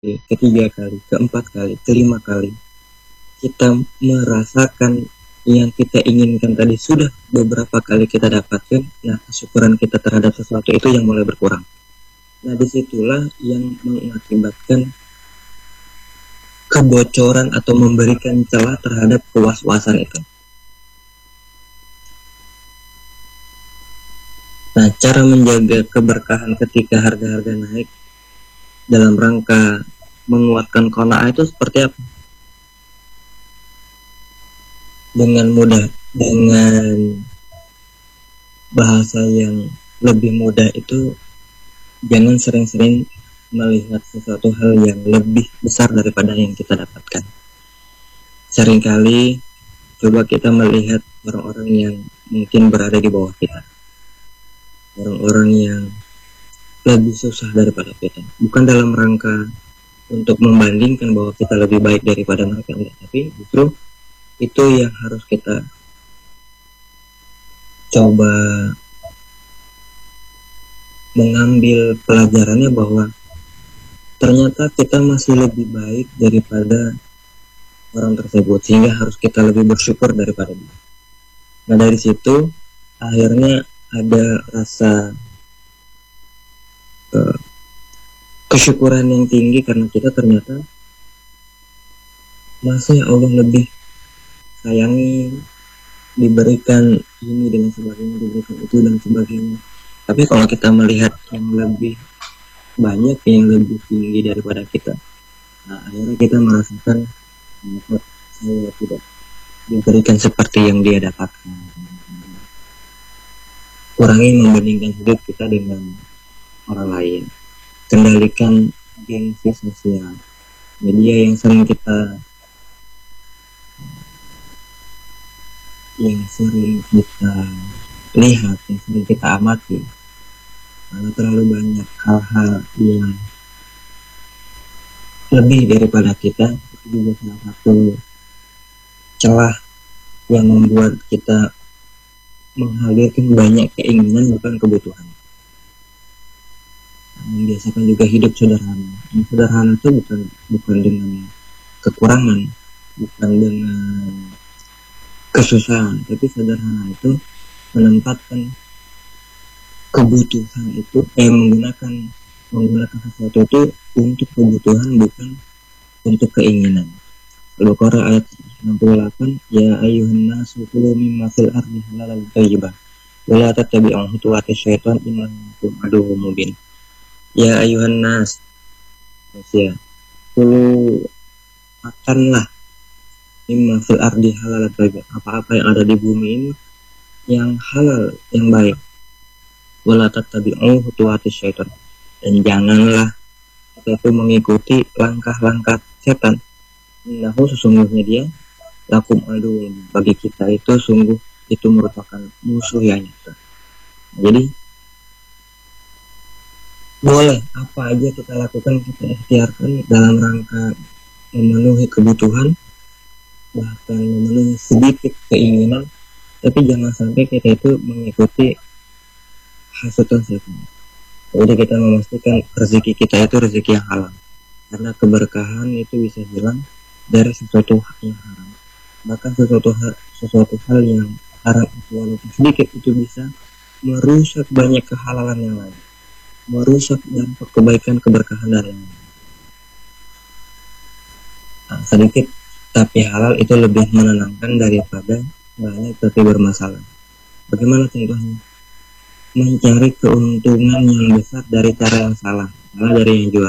ketiga kali, keempat kali, kelima kali kita merasakan yang kita inginkan tadi sudah beberapa kali kita dapatkan, nah kesyukuran kita terhadap sesuatu itu yang mulai berkurang. Nah disitulah yang mengakibatkan kebocoran atau memberikan celah terhadap kewas-wasan itu. Nah, cara menjaga keberkahan ketika harga-harga naik dalam rangka menguatkan qanaah itu seperti apa? Dengan mudah, dengan bahasa yang lebih mudah itu, jangan sering-sering melihat sesuatu hal yang lebih besar daripada yang kita dapatkan. Seringkali coba kita melihat orang-orang yang mungkin berada di bawah kita, orang-orang yang lebih susah daripada kita, bukan dalam rangka untuk membandingkan bahwa kita lebih baik daripada mereka, enggak, tapi justru itu yang harus kita coba mengambil pelajarannya, bahwa ternyata kita masih lebih baik daripada orang tersebut, sehingga harus kita lebih bersyukur daripada dia. Nah dari situ akhirnya ada rasa kesyukuran yang tinggi, karena kita ternyata masih Allah lebih sayangi, diberikan ini dengan sebagainya, diberikan itu dan sebagainya. Tapi kalau kita melihat yang lebih banyak, yang lebih tinggi daripada kita, nah akhirnya kita merasakan kok saya tidak diberikan seperti yang dia dapatkan. Kurangi membandingkan hidup kita dengan orang lain, kendalikan gengsi sosial media yang sering kita lihat, yang sering kita amati. Karena terlalu banyak hal-hal yang lebih daripada kita, itu juga salah satu celah yang membuat kita menghadirkan banyak keinginan bukan kebutuhan. Membiasakan juga hidup sederhana. Yang sederhana itu bukan dengan kekurangan, bukan dengan kesusahan, tapi sederhana itu menempatkan kebutuhan itu, menggunakan sesuatu itu untuk kebutuhan, bukan untuk keinginan. Al-Baqarah ayat 68, ya ayyuhan nasu kulu mimma fil ardi halalan thayyibah wa la tattabi'u khutuwati syaitan innakum aduwwum mubin. Ya ayyuhan nas, manusia, kulu makanlah mimma fil ardi halalan thayyibah, apa-apa yang ada di bumi ini yang halal, yang baik. Wa la tattabi'u khutuwati syaitan, dan janganlah kita itu mengikuti langkah-langkah setan. Innahu, sesungguhnya dia, lakum adu, bagi kita itu sungguh itu merupakan musuh yang nyata. Jadi boleh apa aja kita lakukan, kita ikhtiarkan dalam rangka memenuhi kebutuhan, bahkan memenuhi sedikit keinginan, tapi jangan sampai kita itu mengikuti hasutan setan. Jadi kita memastikan rezeki kita itu rezeki yang halal, karena keberkahan itu bisa hilang dari sesuatu yang haram. Bahkan sesuatu hal yang haram itu walaupun sedikit itu bisa merusak banyak kehalalan yang lain, merusak dampak kebaikan, keberkahan dan lain-lain. Nah, sedikit tapi halal itu lebih menenangkan daripada banyak tapi bermasalah. Bagaimana contohnya? Mencari keuntungan yang besar dari cara yang salah, malah dari yang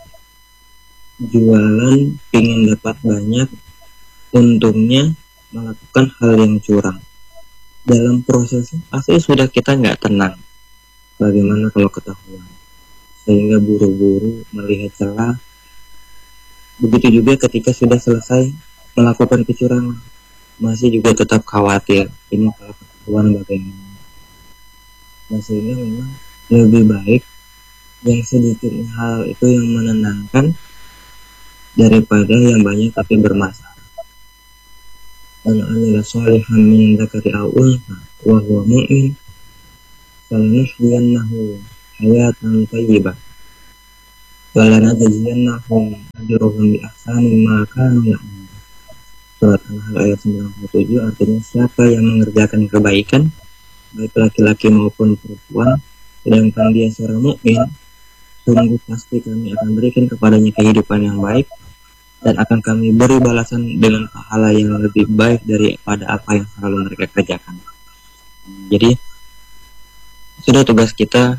jualan ingin dapat banyak untungnya, melakukan hal yang curang. Dalam prosesnya pasti sudah kita nggak tenang. Bagaimana kalau ketahuan, sehingga buru-buru melihat celah. Begitu juga ketika sudah selesai melakukan kecurangan, masih juga tetap khawatir, ini kalau ketahuan bagaimana. Nah, sehingga memang lebih baik yang sedikit hal itu yang menenangkan daripada yang banyak tapi bermasalah. Man amila sholihan min dzakari aw untha wa huwa mu'min falanuhyiyannahu hayatan thayyibah walanajziyannahum ajrahum bi ahsani ma kanu ya'malun. Surat An-Nahl ayat 97, artinya siapa yang mengerjakan kebaikan baik laki-laki maupun perempuan sedangkan dia seorang mukmin, sungguh pasti kami akan berikan kepadanya kehidupan yang baik dan akan kami beri balasan dengan pahala yang lebih baik daripada apa yang selalu mereka kerjakan. Jadi sudah tugas kita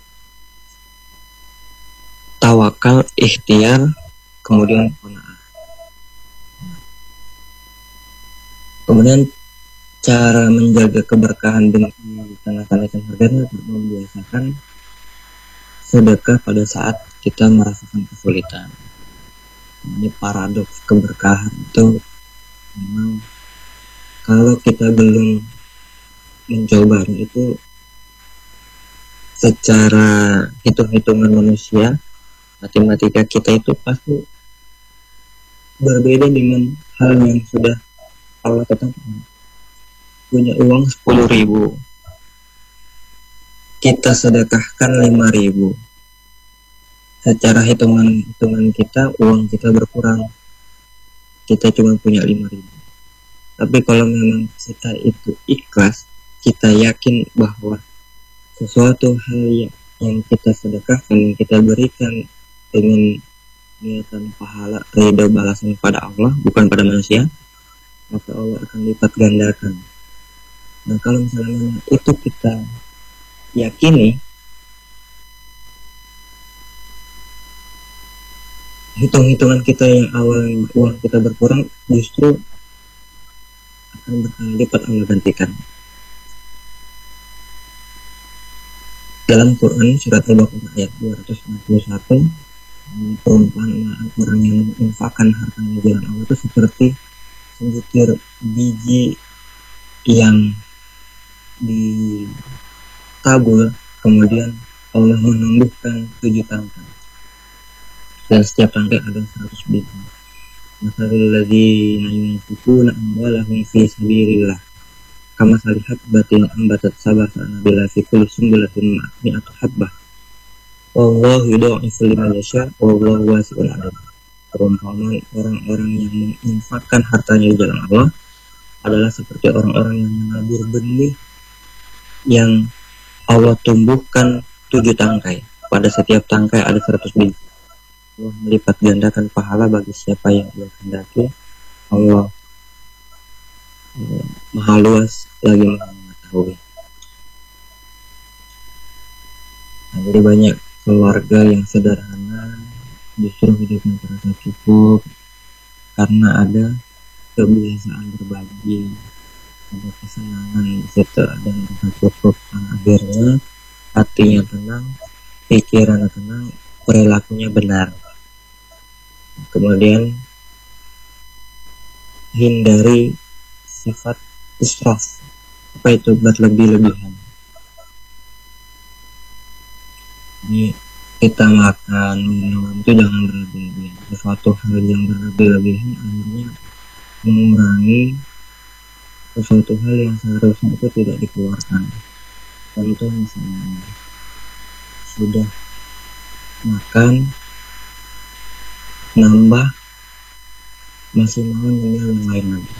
tawakal, ikhtiar, kemudian qanaah. Kemudian cara menjaga keberkahan dengan di tengah-tengah harganya membiasakan sedekah pada saat kita merasakan kesulitan. Ini paradoks keberkahan itu memang kalau kita belum mencobanya itu secara hitung-hitungan manusia, matematika kita itu pasti berbeda dengan hal yang sudah Allah tetapkan. Punya uang 10.000, kita sedekahkan 5.000. Secara hitungan kita, uang kita berkurang, kita cuma punya 5.000. Tapi kalau memang kita itu ikhlas, kita yakin bahwa sesuatu hal yang kita sedekahkan, yang kita berikan dengan niatan pahala, ridho, balasan pada Allah, bukan pada manusia, maka Allah akan lipat gandakan. Nah, kalau misalnya itu kita yakini, hitung-hitungan kita yang awal uang kita berkurang justru akan berkali lipat Allah gantikan. Dalam Quran surat Al-Baqarah ayat 261, perumpamaan orang yang menginfakkan hartanya di jalan Allah itu seperti sebutir biji yang ditabur, kemudian Allah menumbuhkan 7 tangkai, dan setiap tangkai ada 100 biji. Masalul ladzina yunfiquna amwalahum fi sabilillah kamathali habbatin ambatat sab'a sanabila fi kulli sunbulatin mi'atu habbah wallahu yudha'ifu liman yasha wallahu wasi'un 'alim. Perumpamaan orang-orang yang menginfakkan hartanya di jalan Allah adalah seperti orang-orang yang menabur benih yang Allah tumbuhkan 7 tangkai. Pada setiap tangkai ada 100 biji. Allah melipat gandakan pahala bagi siapa yang Allah kehendaki. Allah maha luas lagi maha mengetahui. Nah, jadi banyak keluarga yang sederhana justru hidupnya terasa cukup karena ada kebiasaan berbagi, ada kesenangan di situ, ada merasa cukup. Akhirnya hatinya tenang, pikirannya tenang, perilakunya benar. Kemudian hindari sifat israf. Apa itu? Berlebih-lebihan. Ini kita makan, minum itu jangan berlebih-lebihan. Sesuatu hal yang berlebih-lebihan akhirnya mengurangi sesuatu hal yang seharusnya itu tidak dikeluarkan. Contoh misalnya sudah makan nambah masih mau nyemil yang lain lagi.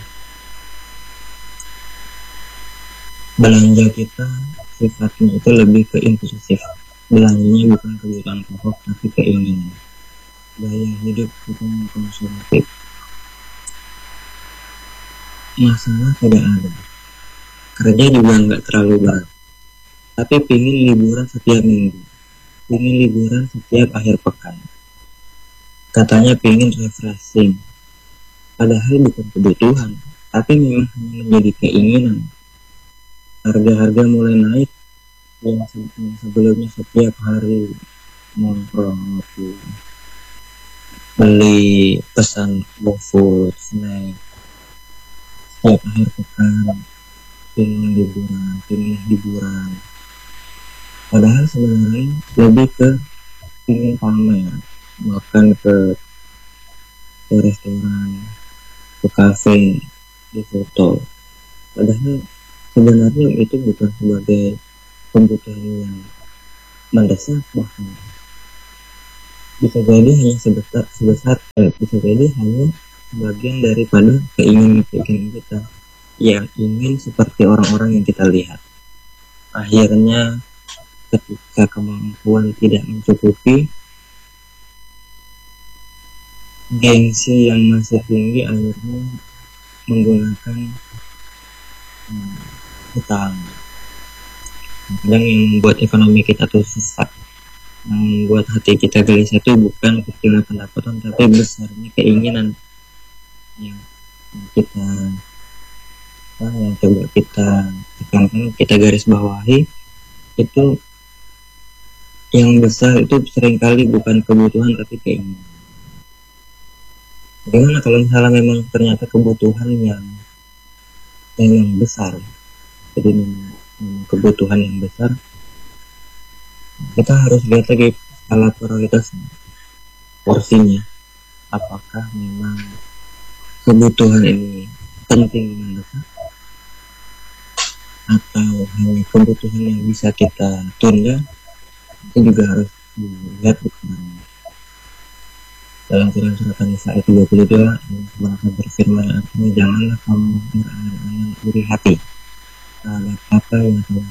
Belanja kita sifatnya itu lebih ke impulsif. Belanjanya bukan kebutuhan pokok tapi keinginan. Gaya hidup kita konsumtif. Masalah tidak ada, kerja juga nggak terlalu berat, tapi pingin liburan setiap minggu, pingin liburan setiap akhir pekan, katanya pingin refreshing, padahal bukan kebutuhan, tapi memang hanya menjadi keinginan. Harga-harga mulai naik, yang sebelumnya setiap hari nongkrong, beli pesan GoFood, snack, setiap akhir pekan pingin hiburan, padahal sebenarnya lebih ke pingin pamer, makan ke restoran, ke kafe, di foto, padahal sebenarnya itu bukan sebagai kebutuhan yang mendesak bahkan. bisa jadi hanya bisa jadi hanya sebagian daripada keinginan kita yang ingin seperti orang-orang yang kita lihat. Akhirnya ketika kemampuan tidak mencukupi, gengsi yang masih tinggi akhirnya menggunakan hutang. Kadang yang membuat ekonomi kita tuh sesak, yang membuat hati kita gelisah itu bukan kecilnya pendapatan, tapi besarnya keinginan yang kita yang coba kita tekankan, kita garis bawahi itu. Yang besar itu seringkali bukan kebutuhan tapi keinginan. Bagaimana kalau misalnya memang ternyata kebutuhan yang besar, jadi memang kebutuhan yang besar, kita harus lihat lagi skala prioritasnya, porsinya. Apakah memang kebutuhan ini penting mendesak, atau hanya kebutuhan yang bisa kita tunda? Itu juga harus dilihat kebenarannya. Dalam surat An-Nisa ayat 22, Allah berfirman, artinya janganlah kamu berangan-angan iri hati terhadap apa yang telah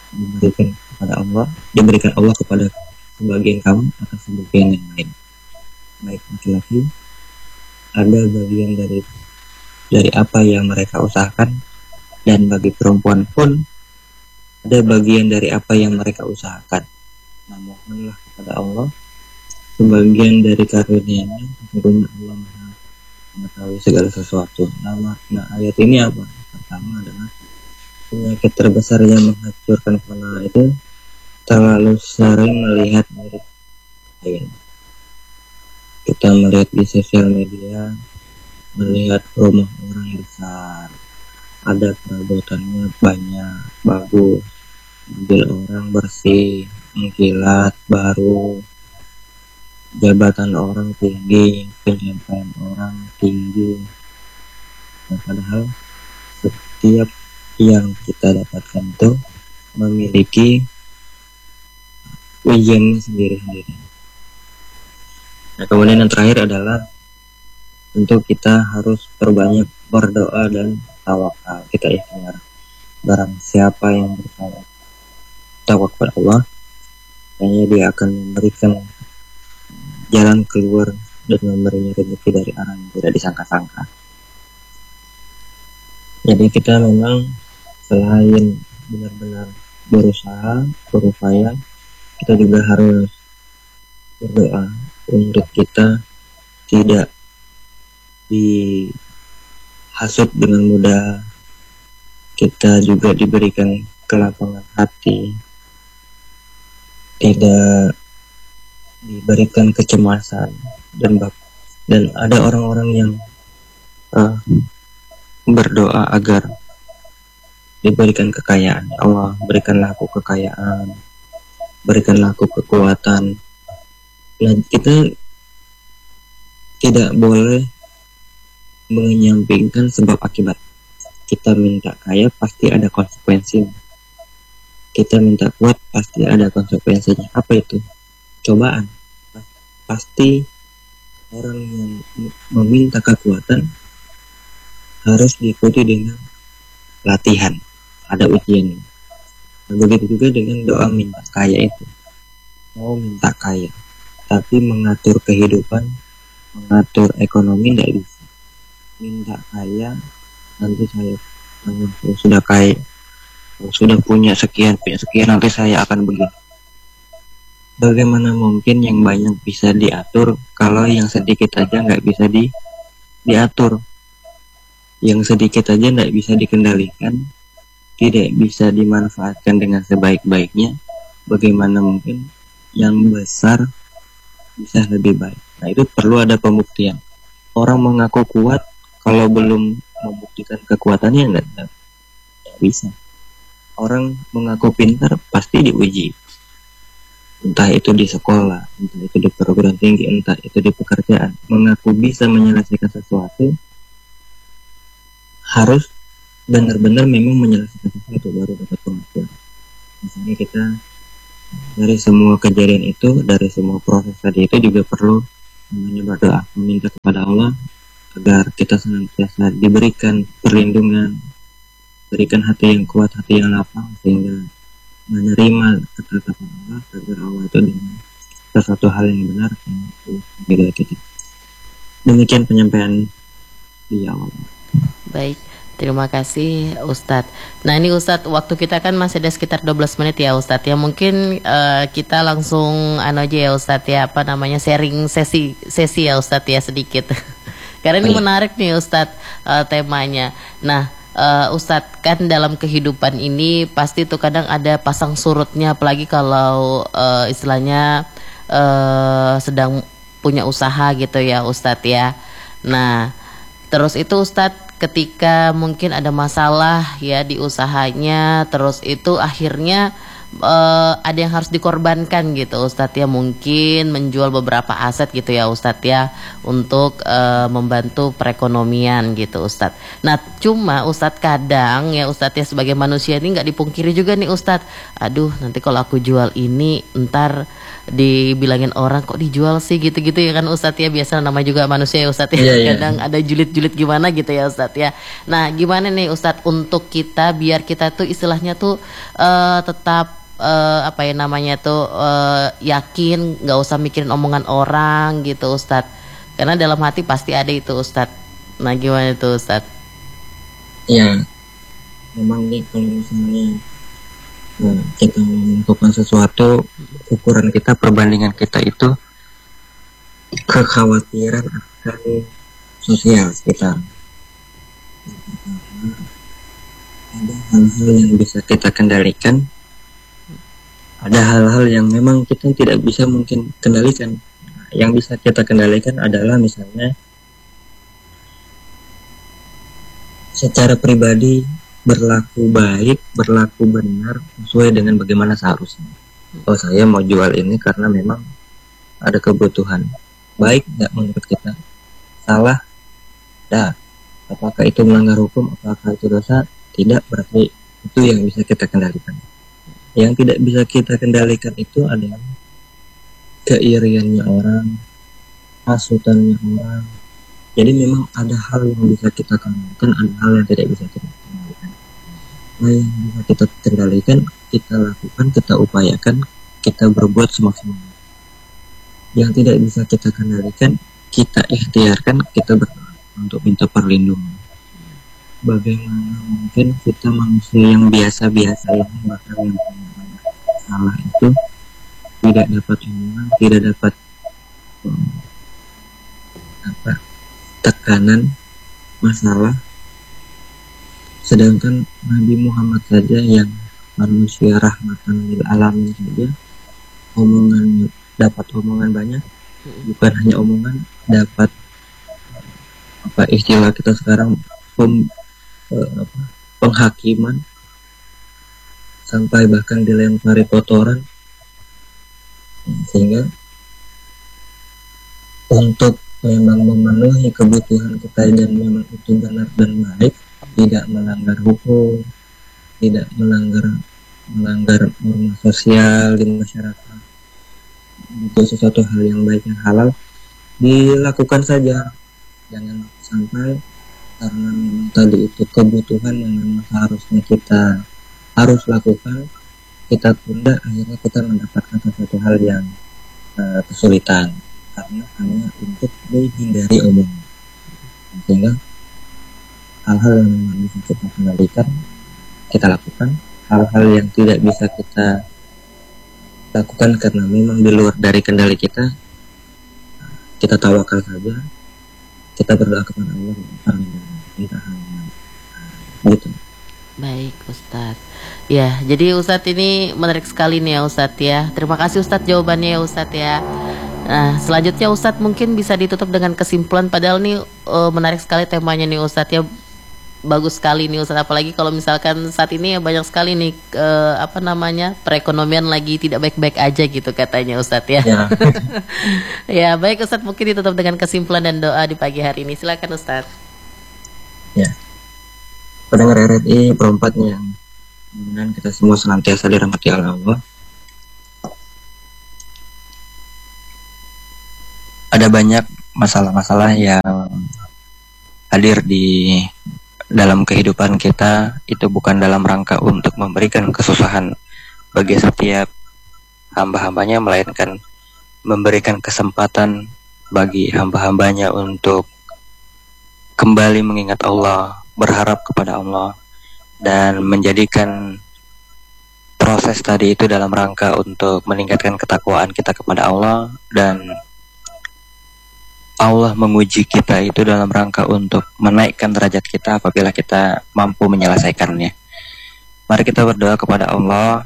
diberikan Allah kepada sebagian kamu atau sebagian yang lain. Baik laki-laki, ada bagian dari apa yang mereka usahakan, dan bagi perempuan pun ada bagian dari apa yang mereka usahakan. Nah, mohonlah kepada Allah sebagian dari karunia-Nya, sesungguhnya Allah Maha mengetahui segala sesuatu. Nah, ayat ini apa? Pertama adalah penyakit terbesar yang menghancurkan kepala itu terlalu sering melihat mirip lain. Kita melihat di sosial media, melihat rumah orang besar, ada perabotannya banyak, bagus, mobil orang bersih, mengkilat, baru, jabatan orang tinggi, penyampaian orang tinggi. Nah, padahal setiap yang kita dapatkan itu memiliki ujian sendiri-sendiri. Nah, kemudian yang terakhir adalah tentu kita harus perbanyak berdoa dan tawakal. Kita ikhtiar. Barang siapa yang bertawakal kepada Allah, hanya dia akan memberikan jalan keluar dan memberinya rezeki dari arah yang tidak disangka-sangka. Jadi kita memang selain benar-benar berusaha, berupaya, kita juga harus berdoa untuk kita tidak dihasut dengan mudah, kita juga diberikan kelapangan hati, tidak diberikan kecemasan, dan ada orang-orang yang berdoa agar diberikan kekayaan. Allah, berikanlah aku kekayaan, berikanlah aku kekuatan. Nah, kita tidak boleh menyampingkan sebab akibat. Kita minta kaya pasti ada konsekuensinya. Kita minta kuat pasti ada konsekuensinya. Apa itu? Cobaan. Pasti orang yang meminta kekuatan harus diikuti dengan latihan, ada ujian. Nah, begitu juga dengan doa minta kaya itu. Mau minta kaya, tapi mengatur kehidupan, mengatur ekonomi tidak bisa. Minta kaya, nanti saya sudah kaya, sudah punya sekian, nanti saya akan begini. Bagaimana mungkin yang banyak bisa diatur kalau yang sedikit aja nggak bisa diatur? Yang sedikit aja nggak bisa dikendalikan, tidak bisa dimanfaatkan dengan sebaik-baiknya. Bagaimana mungkin yang besar bisa lebih baik? Nah, itu perlu ada pembuktian. Orang mengaku kuat kalau belum membuktikan kekuatannya nggak bisa. Orang mengaku pintar pasti diuji. Entah itu di sekolah, entah itu di perguruan tinggi, entah itu di pekerjaan. Mengaku bisa menyelesaikan sesuatu harus benar-benar memang menyelesaikan sesuatu baru dapat pengakuan. Misalnya kita Dari semua kejadian itu, dari semua proses tadi itu juga perlu namanya berdoa, meminta kepada Allah agar kita senantiasa diberikan perlindungan, berikan hati yang kuat, hati yang lapang, sehingga menerima ketetapan Allah, agar Allah itu dengan sesuatu hal yang benar beda kita. Demikian penyampaian di awal. Baik, terima kasih Ustadz. Nah ini Ustadz, waktu kita kan masih ada sekitar 12 menit ya Ustadz ya. Mungkin kita langsung aja ya Ustadz ya, apa namanya, sharing sesi ya Ustadz ya sedikit. Karena ini menarik nih Ustadz temanya. Nah Ustadz, kan dalam kehidupan ini pasti tuh kadang ada pasang surutnya, apalagi kalau istilahnya sedang punya usaha gitu ya Ustadz ya. Nah terus itu Ustadz, ketika mungkin ada masalah ya di usahanya, terus itu akhirnya ada yang harus dikorbankan gitu Ustadz ya, mungkin menjual beberapa aset gitu ya Ustadz ya, untuk membantu perekonomian gitu Ustadz. Nah cuma Ustadz kadang ya Ustadz ya, sebagai manusia ini nggak dipungkiri juga nih Ustadz, aduh nanti kalau aku jual ini ntar dibilangin orang kok dijual sih gitu-gitu ya kan Ustadz ya, biasa namanya juga manusia ya Ustadz ya. Kadang ada julid-julid gimana gitu ya Ustadz ya. Nah gimana nih Ustadz untuk kita biar kita tuh istilahnya tuh tetap apa ya namanya tuh yakin, nggak usah mikirin omongan orang gitu Ustadz, karena dalam hati pasti ada itu Ustadz. Nah gimana tuh Ustadz? Ya, memang nih kalau misalnya kita menentukan sesuatu, ukuran kita, perbandingan kita itu kekhawatiran akan sosial sekitar. Ada hal-hal yang bisa kita kendalikan, ada hal-hal yang memang kita tidak bisa mungkin kendalikan. Yang bisa kita kendalikan adalah misalnya secara pribadi berlaku baik, berlaku benar sesuai dengan bagaimana seharusnya. Oh saya mau jual ini karena memang ada kebutuhan. Baik nggak menurut kita? Salah? Dah. Apakah itu melanggar hukum? Apakah itu dosa? Tidak, berarti itu yang bisa kita kendalikan. Yang tidak bisa kita kendalikan itu adalah keiriannya orang, hasutannya orang. Jadi memang ada hal yang bisa kita kendalikan, ada hal yang tidak bisa kita kendalikan. Nah yang bisa kita kendalikan, kita lakukan, kita upayakan, kita berbuat semaksimal. Yang tidak bisa kita kendalikan, kita ikhtiarkan, kita berdoa untuk minta perlindungan. Bagaimana mungkin kita manusia yang biasa-biasa ini, bahkan yang salah itu tidak dapat omongan, tidak dapat tekanan masalah, sedangkan Nabi Muhammad saja yang manusia rahmatan lil alamin saja dapat omongan banyak, bukan hanya omongan, dapat apa istilah kita sekarang penghakiman, sampai bahkan dilempari kotoran. Sehingga untuk memang memenuhi kebutuhan kita dan memang itu benar dan baik, tidak melanggar hukum, tidak melanggar norma sosial di masyarakat, itu sesuatu hal yang baik, yang halal, dilakukan saja. Jangan sampai karena memang tadi itu kebutuhan yang memang seharusnya kita harus lakukan, kita tunda, akhirnya kita mendapatkan sesuatu hal yang kesulitan karena hanya untuk menghindari omongan. Sehingga hal-hal yang memang bisa kita kendalikan, kita lakukan. Hal-hal yang tidak bisa kita lakukan karena memang di luar dari kendali kita, kita tawakal saja, kita berdoa kepada Allah, minta hal yang gitu. Baik Ustadz. Ya, jadi Ustadz ini menarik sekali nih ya Ustadz ya. Terima kasih Ustadz jawabannya ya Ustadz ya. Nah, selanjutnya Ustadz mungkin bisa ditutup dengan kesimpulan, padahal nih menarik sekali temanya nih Ustadz ya. Bagus sekali nih Ustadz, apalagi kalau misalkan saat ini ya banyak sekali nih apa namanya, perekonomian lagi tidak baik-baik aja gitu katanya Ustadz ya. Ya, ya baik Ustadz, mungkin ditutup dengan kesimpulan dan doa di pagi hari ini. Silakan Ustadz. Ya. Pendengar RRI perempatnya yang mudah kita semua senantiasa dirahmati Allah. ada banyak masalah-masalah yang hadir di dalam kehidupan kita, itu bukan dalam rangka untuk memberikan kesusahan bagi setiap hamba-hambanya, melainkan memberikan kesempatan bagi hamba-hambanya untuk kembali mengingat Allah, berharap kepada Allah, dan menjadikan proses tadi itu dalam rangka untuk meningkatkan ketakwaan kita kepada Allah. Dan Allah menguji kita itu dalam rangka untuk menaikkan derajat kita apabila kita mampu menyelesaikannya. Mari kita berdoa kepada Allah.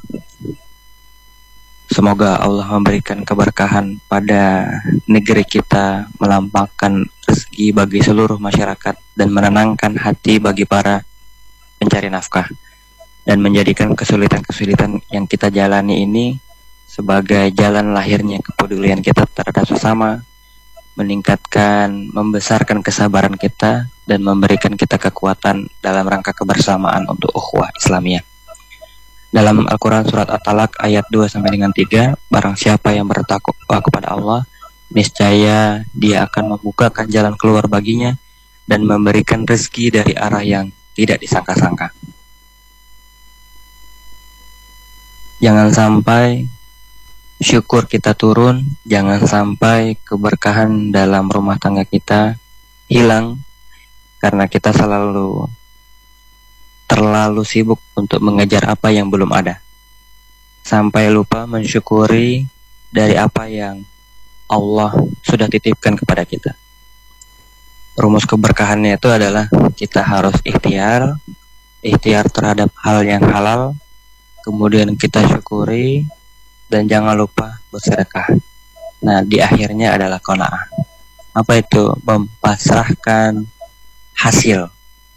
Semoga Allah memberikan keberkahan pada negeri kita, melampaukan rezeki bagi seluruh masyarakat, dan menenangkan hati bagi para pencari nafkah, dan menjadikan kesulitan-kesulitan yang kita jalani ini sebagai jalan lahirnya kepedulian kita terhadap sesama, meningkatkan, membesarkan kesabaran kita, dan memberikan kita kekuatan dalam rangka kebersamaan untuk ukhuwah Islamiyah. Dalam Al-Quran surat At-Talaq ayat 2-3, barang siapa yang bertakwa kepada Allah, niscaya dia akan membukakan jalan keluar baginya dan memberikan rezeki dari arah yang tidak disangka-sangka. Jangan sampai syukur kita turun, jangan sampai keberkahan dalam rumah tangga kita hilang karena kita terlalu sibuk untuk mengejar apa yang belum ada, sampai lupa mensyukuri dari apa yang Allah sudah titipkan kepada kita. Rumus keberkahannya itu adalah kita harus ikhtiar terhadap hal yang halal, kemudian kita syukuri, dan jangan lupa bersedekah. Nah, di akhirnya adalah qanaah. Apa itu? Mempasrahkan hasil.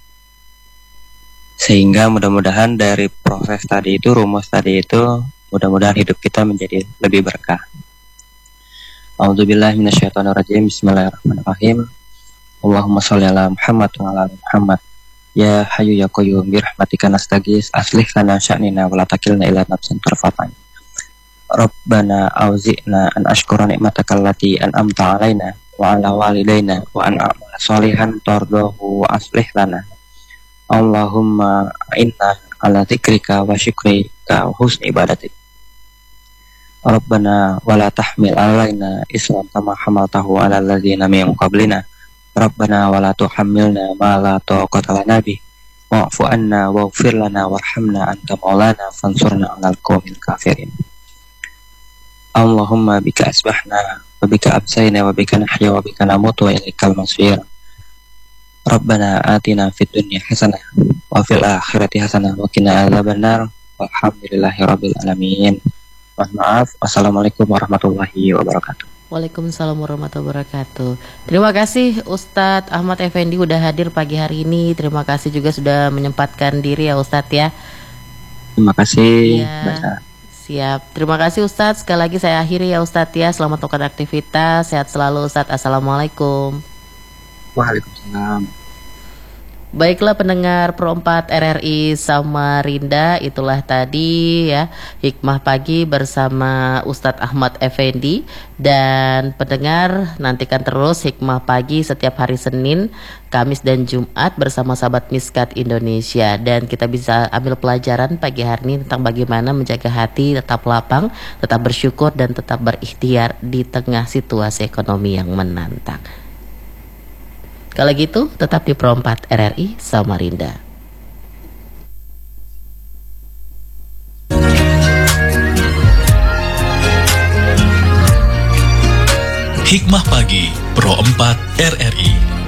Sehingga mudah-mudahan dari proses tadi itu, rumus tadi itu, mudah-mudahan hidup kita menjadi lebih berkah. A'udzubillahi minasyaitonirrajim. Bismillahirrahmanirrahim. Allahumma sholli ala Muhammad wa ala ali Muhammad. Ya Hayyu ya Qayyum bi rahmatika nastaghits, aslih lana sya'nina wa la takilna ila nafsin tarfata'in. Rabbana auzi'na an ashkura ni'mataka allati an'amta 'alaina wa 'ala walidaina wa an a'mala sholihan tardahu wa aslih lana. Allahumma inna ala dzikrika wa syukrika wa husni ibadatik. Rabbana wa la tahmil 'alaina isran kama hamaltahu 'ala alladziina min qablina. Rabbana wa la tuhammilna ma la taqata lana bih. Wa'fu 'anna waghfir lana warhamna anta maulana fansurna 'alal qaumil kafirin. Allahumma bika asbahna wa bika amsayna wa bika nahya wa bika namutu wa ilaikal masir. Rabbana atina fid dunya hasanah wa fil akhirati hasanah wa qina adzabannar. Walhamdulillahi rabbil alamin. Mohon maaf. Wassalamualaikum warahmatullahi wabarakatuh. Waalaikumsalam warahmatullahi wabarakatuh. Terima kasih Ustadz Ahmad Effendi udah hadir pagi hari ini. Terima kasih juga sudah menyempatkan diri ya Ustadz ya. Terima kasih. Ya. Siap, terima kasih Ustadz. Sekali lagi saya akhiri ya Ustadz ya. Selamat melakukan aktivitas. Sehat selalu Ustadz. Assalamualaikum. Waalaikumsalam. Baiklah pendengar Pro 4 RRI Samarinda, itulah tadi ya Hikmah Pagi bersama Ustadz Ahmad Effendi. Dan pendengar nantikan terus Hikmah Pagi setiap hari Senin, Kamis dan Jumat bersama sahabat Miskat Indonesia. Dan kita bisa ambil pelajaran pagi hari ini tentang bagaimana menjaga hati tetap lapang, tetap bersyukur dan tetap berikhtiar di tengah situasi ekonomi yang menantang. Kalau gitu tetap di Pro 4 RRI Samarinda. Hikmah Pagi Pro 4 RRI.